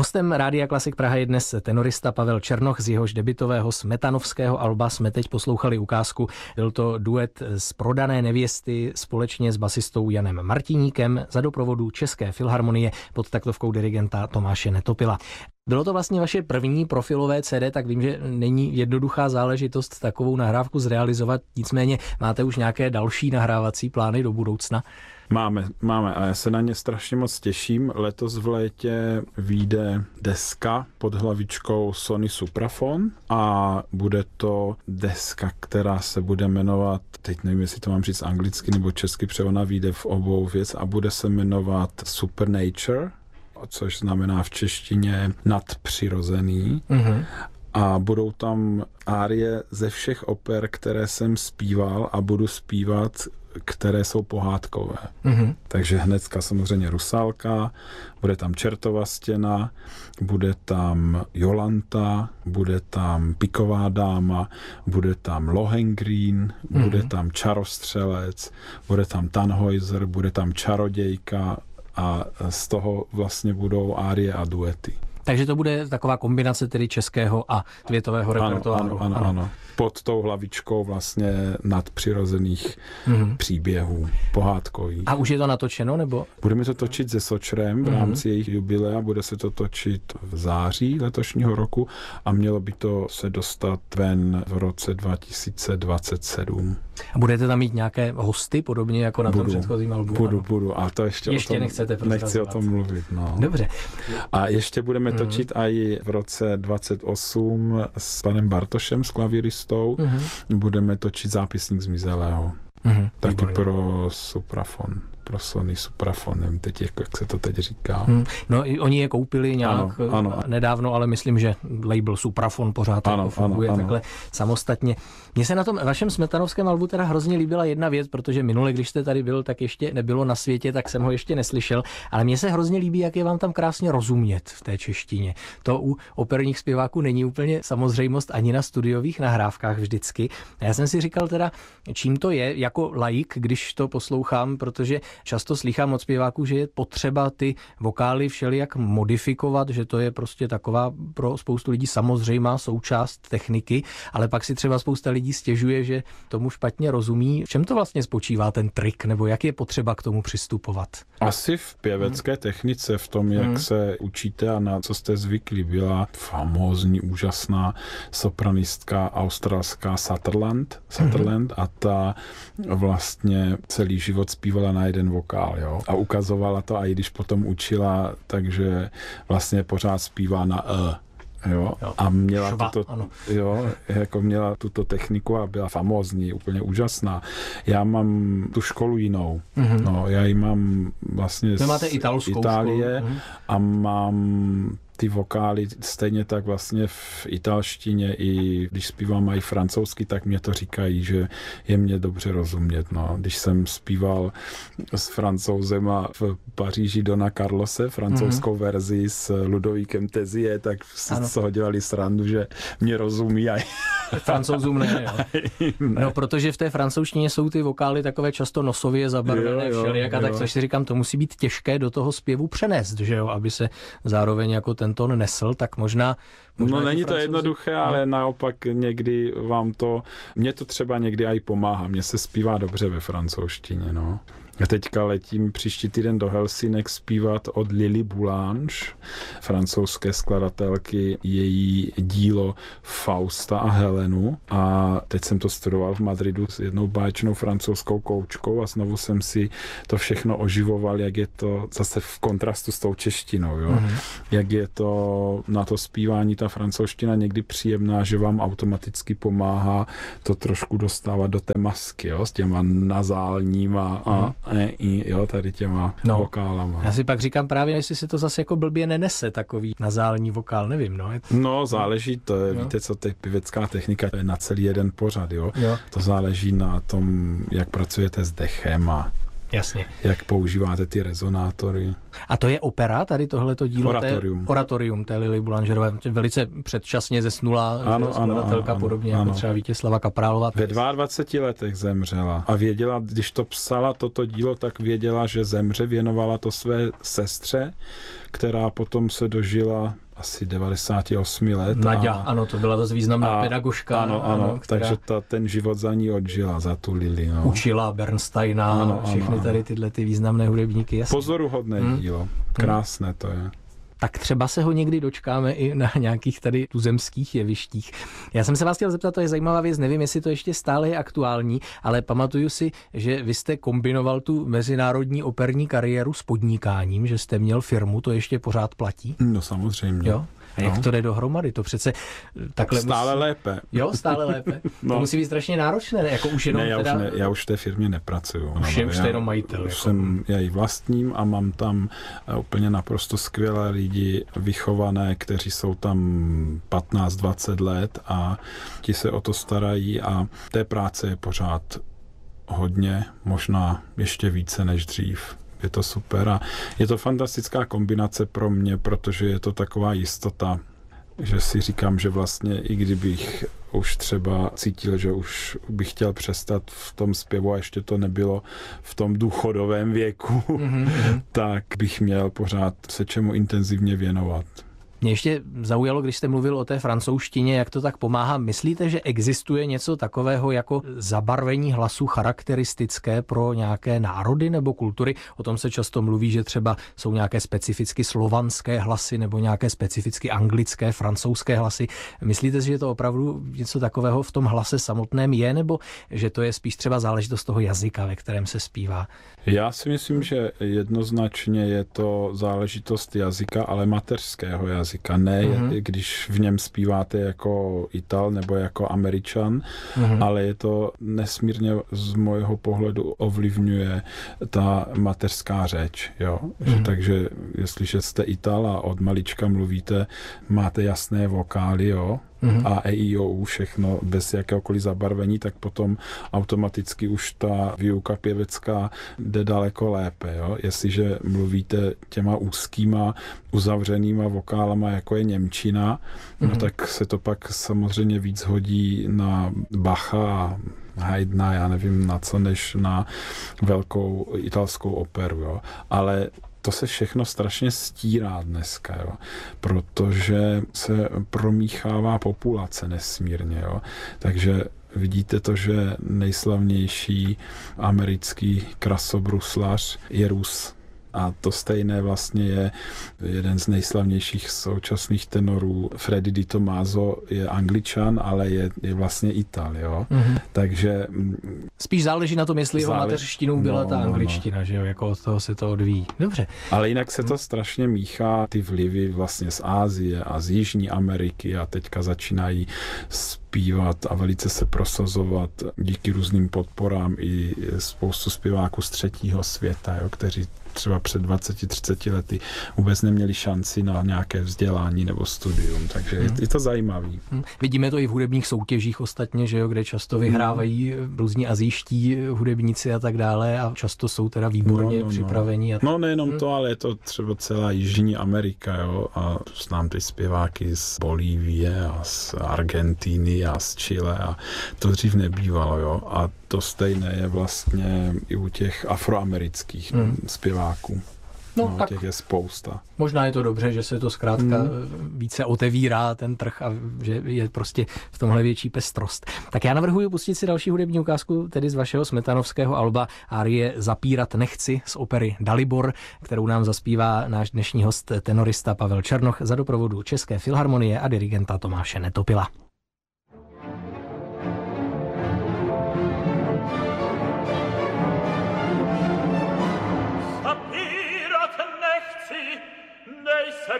Hostem Rádia Klasik Praha je dnes tenorista Pavel Černoch, z jehož debutového smetanovského alba jsme teď poslouchali ukázku. Byl to duet z Prodané nevěsty společně s basistou Janem Martiníkem za doprovodu České filharmonie pod taktovkou dirigenta Tomáše Netopila. Bylo to vlastně vaše první profilové CD, tak vím, že není jednoduchá záležitost takovou nahrávku zrealizovat, nicméně máte už nějaké další nahrávací plány do budoucna? Máme a já se na ně strašně moc těším. Letos v létě vyjde deska pod hlavičkou Sony Supraphon a bude to deska, která se bude jmenovat, teď nevím, jestli to mám říct anglicky nebo česky, protože ona vyjde v obou věc a bude se jmenovat Supernature, což znamená v češtině nadpřirozený. Mm-hmm. A budou tam árie ze všech oper, které jsem zpíval a budu zpívat, které jsou pohádkové. Mm-hmm. Takže hnedka samozřejmě Rusálka, bude tam Čertova stěna, bude tam Jolanta, bude tam Piková dáma, bude tam Lohengrin, bude tam Čarostřelec, bude tam Tannhäuser, bude tam Čarodějka a z toho vlastně budou árie a duety. Takže to bude taková kombinace tedy českého a světového repertoáru. Ano. Pod tou hlavičkou vlastně nadpřirozených příběhů, pohádkových. A už je to natočeno, nebo? Budeme to točit se Sočrem v rámci jejich jubilea, bude se to točit v září letošního roku a mělo by to se dostat ven v roce 2027. A budete tam mít nějaké hosty, podobně jako na tom předchozím albu? Budu. A to ještě o tom, nechcete nechci o tom mluvit. No. Dobře. A ještě budeme točit i v roce 28 s panem Bartošem, s klavíristou. Budeme točit Zápisník zmizelého. Taky pro Supraphon. Pro Sony Supraphon, nevím teď, jak se to teď říká. No i oni je koupili nějak nedávno, ale myslím, že label Supraphon pořád funguje takhle samostatně. Mně se na tom vašem smetanovském albu teda hrozně líbila jedna věc, protože minule, když jste tady byl, tak ještě nebylo na světě, tak jsem ho ještě neslyšel, ale mně se hrozně líbí, jak je vám tam krásně rozumět v té češtině. To u operních zpěváků není úplně samozřejmost ani na studiových nahrávkách vždycky. A já jsem si říkal teda, čím to je jako laik, když to poslouchám, protože často slýchám od zpěváků, že je potřeba ty vokály všelijak modifikovat, že to je prostě taková pro spoustu lidí samozřejmá součást techniky, ale pak si třeba spousta lidí stěžuje, že tomu špatně rozumí. V čem to vlastně spočívá ten trik, nebo jak je potřeba k tomu přistupovat? Asi v pěvecké technice, v tom, jak se učíte a na co jste zvyklí. Byla famózní, úžasná sopranistka australská Sutherland a ta vlastně celý život zpívala na jeden vokál, jo. A ukazovala to, a i když potom učila, takže vlastně pořád zpívá na jo. A měla měla tuto techniku a byla famózní, úplně úžasná. Já mám tu školu jinou. No, já ji mám vlastně z Itálie a mám ty vokály stejně tak vlastně v italštině, i když zpívám i francouzsky, tak mě to říkají, že je mě dobře rozumět. No. Když jsem zpíval s Francouzem a v Paříži Dona Carlose, francouzskou verzi s Ludovíkem Tezie, tak si z toho dělali srandu, že mě rozumí. Francouzům ne, jo. No, protože v té francouzštině jsou ty vokály takové často nosově zabarvené všelijak, tak což si říkám, to musí být těžké do toho zpěvu přenést, že jo, aby se zároveň jako ten tón nesl, tak možná no není to jednoduché, ale naopak někdy mě to třeba někdy i pomáhá, mně se zpívá dobře ve francouzštině, no. Já teďka letím příští týden do Helsinek zpívat od Lily Boulange, francouzské skladatelky, její dílo Fausta a Helenu. A teď jsem to studoval v Madridu s jednou báječnou francouzskou koučkou a znovu jsem si to všechno oživoval, jak je to zase v kontrastu s tou češtinou, jo? Jak je to na to zpívání ta francouzština někdy příjemná, že vám automaticky pomáhá to trošku dostávat do té masky, jo? S těma nazálníma tady těma vokálama. Já si pak říkám právě, jestli se to zase jako blbě nenese, takový nazální vokál, nevím, no. No, záleží, to je, víte co, to je pěvecká technika, to je na celý jeden pořad, jo. To záleží na tom, jak pracujete s dechem a Jasně. Jak používáte ty rezonátory. A to je opera, tady tohleto dílo? Oratorium té Lily Boulangerové. Velice předčasně zesnula skladatelka, podobně jako třeba Vítězslava Kaprálová. Ve 22 letech zemřela a věděla, když to psala toto dílo, tak věděla, že zemře, věnovala to své sestře, která potom se dožila asi 98 let. Naďa, ano, to byla zase významná pedagožka. Ano, která... takže ten život za ní odžila, za tu Lily. No. Učila Bernsteina, všechny tady tyhle ty významné hudebníky. Jasně. Pozoruhodné dílo, krásné to je. Tak třeba se ho někdy dočkáme i na nějakých tady tuzemských jevištích. Já jsem se vás chtěl zeptat, to je zajímavá věc, nevím, jestli to ještě stále je aktuální, ale pamatuju si, že vy jste kombinoval tu mezinárodní operní kariéru s podnikáním, že jste měl firmu, to ještě pořád platí? No samozřejmě. Jo? A jak to jde dohromady? To přece takhle stále lépe. Jo, stále lépe. To musí být strašně náročné, jako už jenom já už v té firmě nepracuju. Už jste jenom majitel. Jsem já ji vlastním a mám tam úplně naprosto skvělé lidi, vychované, kteří jsou tam 15-20 let a ti se o to starají a té práce je pořád hodně, možná ještě více než dřív. Je to super a je to fantastická kombinace pro mě, protože je to taková jistota, že si říkám, že vlastně i kdybych už třeba cítil, že už bych chtěl přestat v tom zpěvu a ještě to nebylo v tom důchodovém věku, tak bych měl pořád se čemu intenzivně věnovat. Mě ještě zaujalo, když jste mluvil o té francouzštině, jak to tak pomáhá. Myslíte, že existuje něco takového jako zabarvení hlasu charakteristické pro nějaké národy nebo kultury? O tom se často mluví, že třeba jsou nějaké specificky slovanské hlasy nebo nějaké specificky anglické, francouzské hlasy. Myslíte si, že to opravdu něco takového v tom hlase samotném je, nebo že to je spíš třeba záležitost toho jazyka, ve kterém se zpívá? Já si myslím, že jednoznačně je to záležitost jazyka, ale mateřského jazyka. Ne, když v něm zpíváte jako Ital nebo jako Američan, ale je to nesmírně z mojeho pohledu ovlivňuje ta mateřská řeč. Jo? Takže jestliže jste Ital a od malička mluvíte, máte jasné vokály, jo? A EIOU, všechno bez jakéhokoliv zabarvení, tak potom automaticky už ta výuka pěvecká jde daleko lépe. Jo? Jestliže mluvíte těma úzkýma, uzavřenýma vokálama, jako je němčina, no tak se to pak samozřejmě víc hodí na Bacha, Haydna, já nevím na co, než na velkou italskou operu. Jo? Ale to se všechno strašně stírá dneska, jo? Protože se promíchává populace nesmírně. Jo? Takže vidíte to, že nejslavnější americký krasobruslař je Rus. A to stejné vlastně je jeden z nejslavnějších současných tenorů. Freddie Di Tomaso je Angličan, ale je vlastně Ital, jo. Takže spíš záleží na tom, jestli jeho mateřštinou byla ta angličtina, že jo, jako od toho se to odvíjí. Dobře. Ale jinak se to strašně míchá, ty vlivy vlastně z Asie a z Jižní Ameriky a teďka začínají zpívat a velice se prosazovat díky různým podporám i spoustu zpěváků z třetího světa, jo, kteří třeba před 20-30 lety vůbec neměli šanci na nějaké vzdělání nebo studium, takže je to zajímavý. Vidíme to i v hudebních soutěžích ostatně, že jo, kde často vyhrávají různí asijští hudebníci a tak dále a často jsou teda výborně připraveni. No nejenom to, ale je to třeba celá Jižní Amerika, jo, a znám ty zpěváky z Bolívie a z Argentíny a z Chile a to dřív nebývalo, jo, a to stejné je vlastně i u těch afroamerických zpěváků. No, tak těch je spousta. Možná je to dobře, že se to zkrátka více otevírá ten trh a že je prostě v tomhle větší pestrost. Tak já navrhuji pustit si další hudební ukázku, tedy z vašeho smetanovského alba árie Zapírat nechci z opery Dalibor, kterou nám zaspívá náš dnešní host tenorista Pavel Černoch za doprovodu České filharmonie a dirigenta Tomáše Netopila.